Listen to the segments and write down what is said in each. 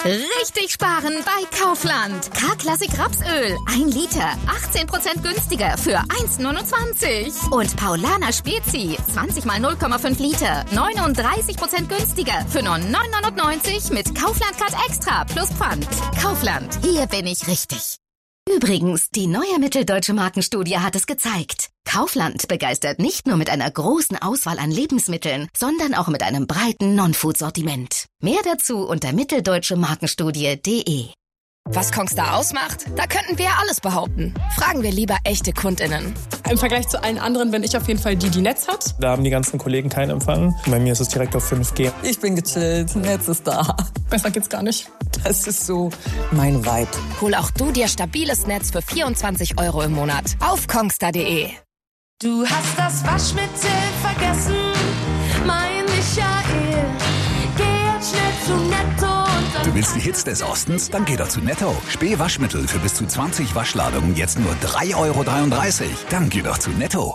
Richtig sparen bei Kaufland. K-Klassik Rapsöl. 1 Liter. 18% günstiger für 1,29. Und Paulaner Spezi. 20 mal 0,5 Liter. 39% günstiger für nur 9,99 mit Kaufland Card Extra plus Pfand. Kaufland. Hier bin ich richtig. Übrigens, die neue mitteldeutsche Markenstudie hat es gezeigt. Kaufland begeistert nicht nur mit einer großen Auswahl an Lebensmitteln, sondern auch mit einem breiten Non-Food-Sortiment. Mehr dazu unter mitteldeutsche-markenstudie.de. Was Kongstar ausmacht? Da könnten wir ja alles behaupten. Fragen wir lieber echte KundInnen. Im Vergleich zu allen anderen bin ich auf jeden Fall die Netz hat. Da haben die ganzen Kollegen keinen Empfang. Bei mir ist es direkt auf 5G. Ich bin gechillt, Netz ist da. Besser geht's gar nicht. Das ist so mein Vibe. Hol auch du dir stabiles Netz für 24 € im Monat auf kongstar.de. Du hast das Waschmittel vergessen, mein Michael. Geh jetzt schnell zu Netto. Du willst die Hits des Ostens? Dann geh doch zu Netto. Spähwaschmittel für bis zu 20 Waschladungen jetzt nur 3,33 €. Dann geh doch zu Netto.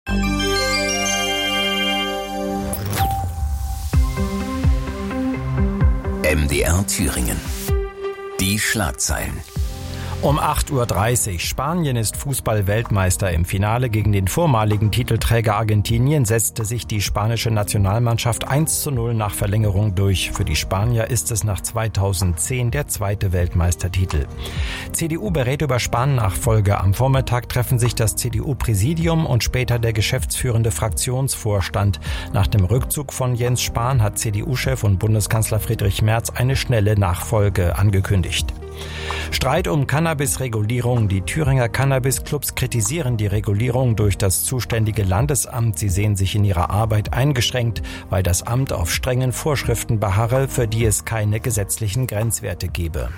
MDR Thüringen. Die Schlagzeilen. Um 8:30 Uhr. Spanien ist Fußball-Weltmeister. Im Finale gegen den vormaligen Titelträger Argentinien setzte sich die spanische Nationalmannschaft 1:0 nach Verlängerung durch. Für die Spanier ist es nach 2010 der zweite Weltmeistertitel. CDU berät über Spahn-Nachfolge. Am Vormittag treffen sich das CDU-Präsidium und später der geschäftsführende Fraktionsvorstand. Nach dem Rückzug von Jens Spahn hat CDU-Chef und Bundeskanzler Friedrich Merz eine schnelle Nachfolge angekündigt. Streit um Cannabis-Regulierung. Die Thüringer Cannabis-Clubs kritisieren die Regulierung durch das zuständige Landesamt. Sie sehen sich in ihrer Arbeit eingeschränkt, weil das Amt auf strengen Vorschriften beharre, für die es keine gesetzlichen Grenzwerte gebe.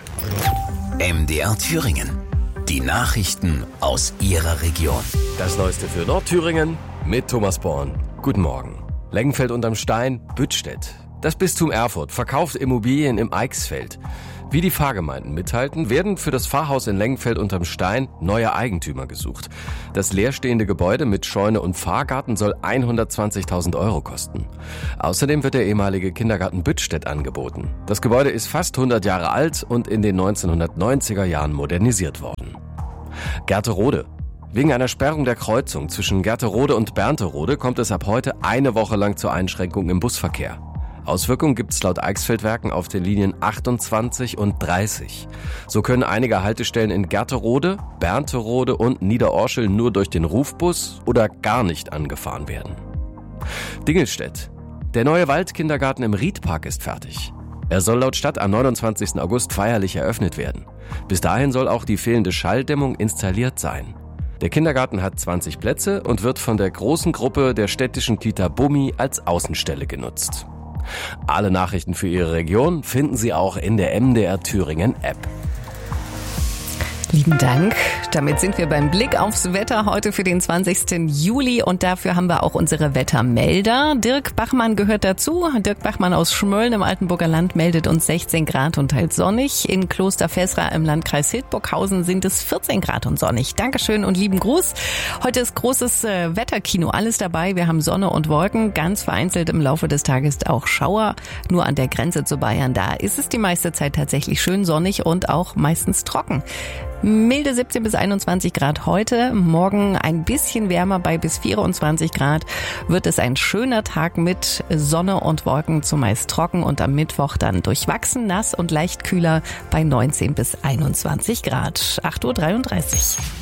MDR Thüringen. Die Nachrichten aus Ihrer Region. Das Neueste für Nordthüringen mit Thomas Born. Guten Morgen. Lengenfeld unterm Stein, Büttstedt. Das Bistum Erfurt verkauft Immobilien im Eichsfeld. Wie die Pfarrgemeinden mitteilten, werden für das Pfarrhaus in Lengenfeld unterm Stein neue Eigentümer gesucht. Das leerstehende Gebäude mit Scheune und Pfarrgarten soll 120.000 € kosten. Außerdem wird der ehemalige Kindergarten Büttstedt angeboten. Das Gebäude ist fast 100 Jahre alt und in den 1990er Jahren modernisiert worden. Gerterode. Wegen einer Sperrung der Kreuzung zwischen Gerterode und Bernterode kommt es ab heute eine Woche lang zur Einschränkung im Busverkehr. Auswirkungen gibt es laut Eichsfeldwerken auf den Linien 28 und 30. So können einige Haltestellen in Gerterode, Bernterode und Niederorschel nur durch den Rufbus oder gar nicht angefahren werden. Dingelstedt. Der neue Waldkindergarten im Riedpark ist fertig. Er soll laut Stadt am 29. August feierlich eröffnet werden. Bis dahin soll auch die fehlende Schalldämmung installiert sein. Der Kindergarten hat 20 Plätze und wird von der großen Gruppe der städtischen Kita Bummi als Außenstelle genutzt. Alle Nachrichten für Ihre Region finden Sie auch in der MDR Thüringen App. Lieben Dank. Damit sind wir beim Blick aufs Wetter heute für den 20. Juli und dafür haben wir auch unsere Wettermelder. Dirk Bachmann gehört dazu. Dirk Bachmann aus Schmölln im Altenburger Land meldet uns 16 Grad und teils sonnig. In Kloster Vesra im Landkreis Hildburghausen sind es 14 Grad und sonnig. Dankeschön und lieben Gruß. Heute ist großes Wetterkino, alles dabei. Wir haben Sonne und Wolken, ganz vereinzelt im Laufe des Tages auch Schauer. Nur an der Grenze zu Bayern, da ist es die meiste Zeit tatsächlich schön sonnig und auch meistens trocken. Milde 17 bis 21 Grad heute, morgen ein bisschen wärmer bei bis 24 Grad, wird es ein schöner Tag mit Sonne und Wolken, zumeist trocken und am Mittwoch dann durchwachsen, nass und leicht kühler bei 19 bis 21 Grad. 8:33 Uhr.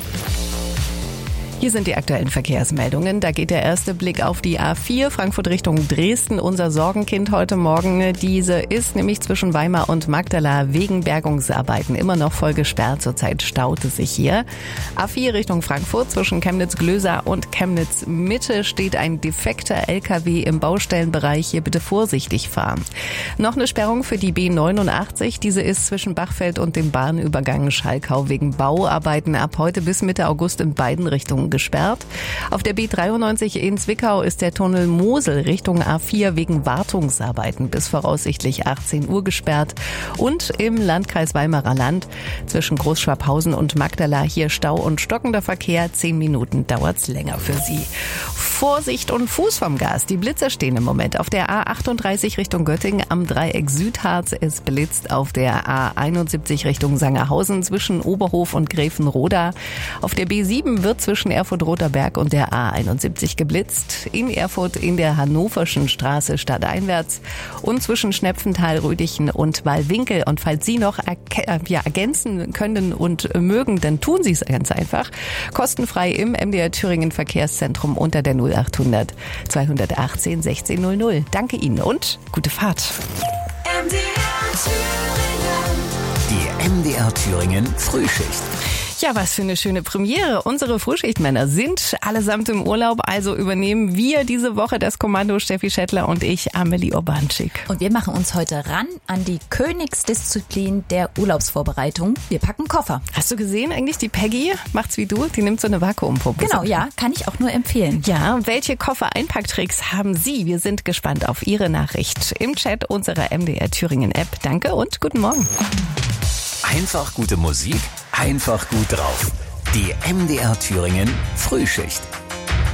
Hier sind die aktuellen Verkehrsmeldungen. Da geht der erste Blick auf die A4 Frankfurt Richtung Dresden. Unser Sorgenkind heute Morgen. Diese ist nämlich zwischen Weimar und Magdala wegen Bergungsarbeiten immer noch voll gesperrt. Zurzeit staut es sich hier. A4 Richtung Frankfurt zwischen Chemnitz-Glösa und Chemnitz-Mitte steht ein defekter LKW im Baustellenbereich. Hier bitte vorsichtig fahren. Noch eine Sperrung für die B89. Diese ist zwischen Bachfeld und dem Bahnübergang Schalkau wegen Bauarbeiten ab heute bis Mitte August in beiden Richtungen Richtung gesperrt. Auf der B93 in Zwickau ist der Tunnel Mosel Richtung A4 wegen Wartungsarbeiten bis voraussichtlich 18 Uhr gesperrt. Und im Landkreis Weimarer Land zwischen Großschwabhausen und Magdala hier Stau und stockender Verkehr. 10 Minuten dauert's länger für Sie. Vorsicht und Fuß vom Gas. Die Blitzer stehen im Moment auf der A38 Richtung Göttingen am Dreieck Südharz. Es blitzt auf der A71 Richtung Sangerhausen zwischen Oberhof und Gräfenroda. Auf der B7 wird zwischen Erfurt-Roter und der A71 geblitzt. In Erfurt in der Hannoverschen Straße stadteinwärts und zwischen Schnepfenthal, Rödichen und Wallwinkel. Und falls Sie noch ergänzen können und mögen, dann tun Sie es ganz einfach. Kostenfrei im MDR Thüringen Verkehrszentrum unter der 0800 218 1600. Danke Ihnen und gute Fahrt. Die MDR Thüringen Frühschicht. Ja, was für eine schöne Premiere. Unsere Frühschichtmänner sind allesamt im Urlaub, also übernehmen wir diese Woche das Kommando, Steffi Schettler und ich, Amelie Urbanczyk. Und wir machen uns heute ran an die Königsdisziplin der Urlaubsvorbereitung. Wir packen Koffer. Hast du gesehen eigentlich, die Peggy macht's wie du? Die nimmt so eine Vakuumpuppe. Genau, ja, kann ich auch nur empfehlen. Ja, welche Koffer-Einpacktricks haben Sie? Wir sind gespannt auf Ihre Nachricht im Chat unserer MDR Thüringen App. Danke und guten Morgen. Einfach gute Musik, einfach gut drauf. Die MDR Thüringen Frühschicht.